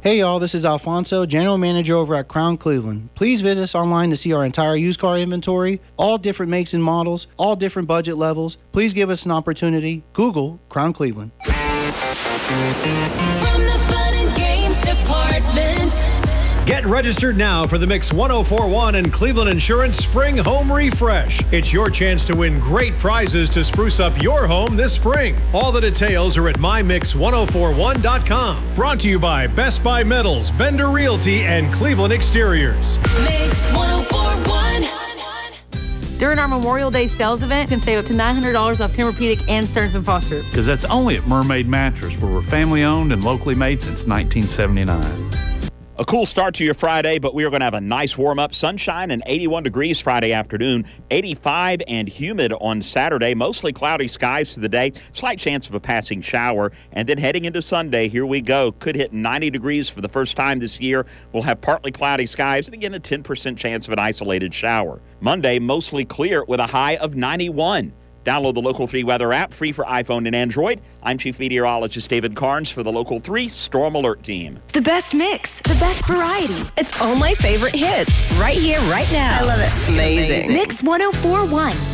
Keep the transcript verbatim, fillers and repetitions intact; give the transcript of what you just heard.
Hey y'all, this is Alfonso, General Manager over at Crown Cleveland. Please visit us online to see our entire used car inventory, all different makes and models, all different budget levels. Please give us an opportunity. Google Crown Cleveland. From the Fun and Games Department. Get registered now for the Mix one oh four point one and Cleveland Insurance Spring Home Refresh. It's your chance to win great prizes to spruce up your home this spring. All the details are at my mix one oh four one dot com. Brought to you by Best Buy Metals, Bender Realty, and Cleveland Exteriors. Mix one oh four point one. During our Memorial Day sales event, you can save up to nine hundred dollars off Tempur-Pedic and Stearns and Foster. Because that's only at Mermaid Mattress, where we're family owned and locally made since nineteen seventy-nine. A cool start to your Friday, but we are going to have a nice warm-up. Sunshine and eighty-one degrees Friday afternoon, eighty-five and humid on Saturday. Mostly cloudy skies through the day, slight chance of a passing shower. And then heading into Sunday, here we go. Could hit ninety degrees for the first time this year. We'll have partly cloudy skies and again a ten percent chance of an isolated shower. Monday, mostly clear with a high of ninety-one. Download the Local three weather app, free for iPhone and Android. I'm Chief Meteorologist David Carnes for the Local three Storm Alert Team. The best mix, the best variety. It's all my favorite hits, right here, right now. I love it. Amazing. Mix one oh four point one.